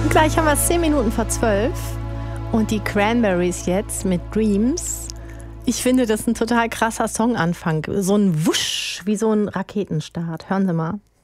Gleich haben wir 10 Minuten vor 12 und die Cranberries jetzt mit Dreams. Ich finde, das ist ein total krasser Songanfang. So ein Wusch, wie so ein Raketenstart. Hören Sie mal.